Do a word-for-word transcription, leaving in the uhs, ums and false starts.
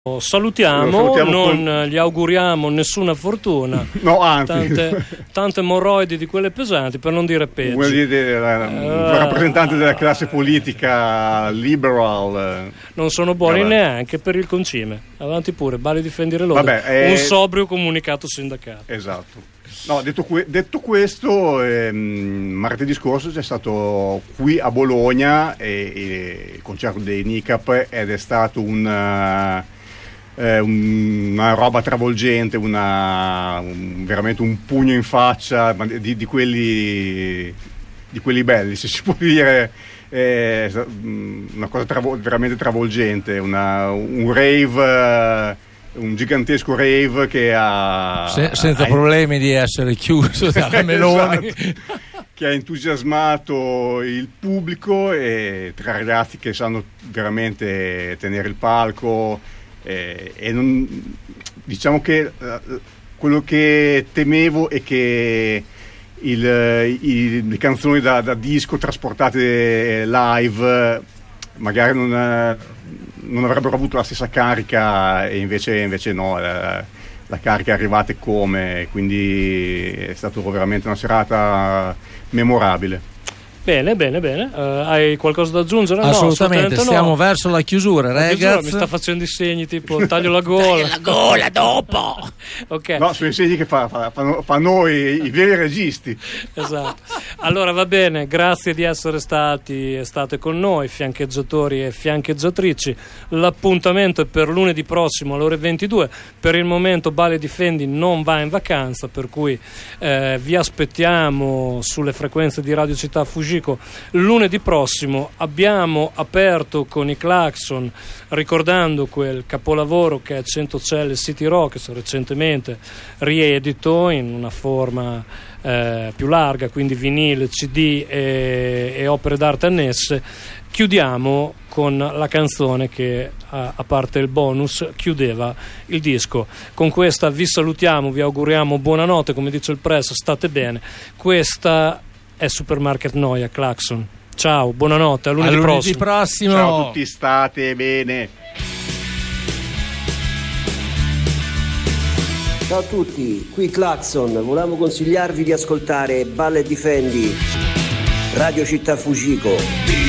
Salutiamo, salutiamo non con... gli auguriamo nessuna fortuna. No, anzi. Tante, tante emorroidi di quelle pesanti, per non dire peggio. Vuol dire la, uh, rappresentante della classe politica liberal. Non sono buoni Vabbè. neanche per il concime. Avanti pure, Bali difendere loro. Vabbè, eh... Un sobrio comunicato sindacale. Esatto. No, detto, que- detto questo, ehm, martedì scorso c'è stato qui a Bologna e, e il concerto dei N I C A P ed è stato un... Eh, un, una roba travolgente, una, un, veramente un pugno in faccia di, di quelli di quelli belli, se si può dire, eh, una cosa travo, veramente travolgente, una, un rave, un gigantesco rave che ha Se, senza ha, problemi di essere chiuso dalla Meloni. Esatto, che ha entusiasmato il pubblico, e tre ragazzi che sanno veramente tenere il palco. Eh, e non, diciamo che uh, quello che temevo è che il, il, le canzoni da, da disco trasportate live magari non, non avrebbero avuto la stessa carica, e invece, invece no, la, la carica è arrivata come, quindi è stata veramente una serata memorabile. Bene, bene, bene. Uh, hai qualcosa da aggiungere? Assolutamente, no, assolutamente stiamo no. verso la chiusura, La ragazzi. chiusura mi sta facendo i segni tipo taglio la gola. Taglio la gola dopo. Ok. No, sono i segni che fa, fa, fanno, fanno i, i veri registi. Esatto. Allora va bene, grazie di essere stati e state con noi, fiancheggiatori e fiancheggiatrici. L'appuntamento è per lunedì prossimo alle ore ventidue. Per il momento Bali Difendi non va in vacanza, per cui eh, vi aspettiamo sulle frequenze di Radio Città Fuggico lunedì prossimo. Abbiamo aperto con i Claxon ricordando quel capolavoro che è cento celle City Rockers, recentemente riedito in una forma eh, più larga, quindi vinile, C D e, e opere d'arte annesse. Chiudiamo con la canzone che, a, a parte il bonus, chiudeva il disco. Con questa vi salutiamo, vi auguriamo buonanotte, come dice il press, state bene. Questa è Supermarket Noia, Claxon. Ciao, buonanotte, a lunedì, a lunedì prossimo. prossimo. Ciao a tutti, state bene. Ciao a tutti, qui Claxon. Volevamo consigliarvi di ascoltare Balla e Difendi, Radio Città Fuggico.